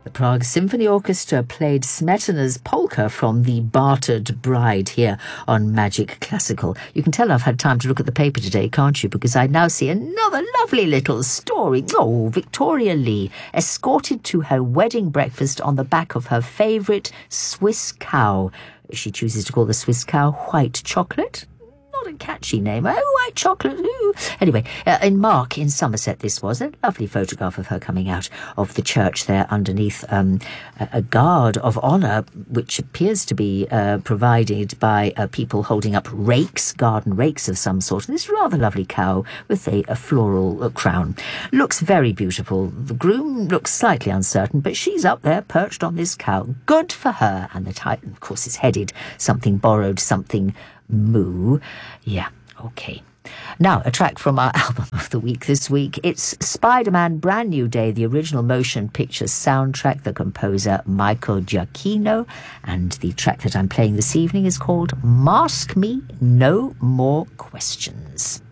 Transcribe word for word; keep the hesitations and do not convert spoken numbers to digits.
The Prague Symphony Orchestra played Smetana's polka from The Bartered Bride here on Magic Classical. You can tell I've had time to look at the paper today, can't you? Because I now see another lovely little story. Oh, Victoria Lee, escorted to her wedding breakfast on the back of her favourite Swiss cow. She chooses to call the Swiss cow White Chocolate. Not a catchy name. Oh, white chocolate. Ooh. Anyway, uh, in Mark, in Somerset, this was a lovely photograph of her coming out of the church there underneath um, a, a guard of honour, which appears to be uh, provided by uh, people holding up rakes, garden rakes of some sort. And this rather lovely cow with a, a floral uh, crown. Looks very beautiful. The groom looks slightly uncertain, but she's up there perched on this cow. Good for her. And the title, of course, is headed Something Borrowed, Something Moo. Yeah, okay. Now, a track from our album of the week this week. It's Spider-Man Brand New Day, the original motion picture soundtrack, the composer Michael Giacchino. And the track that I'm playing this evening is called Mask Me No More Questions.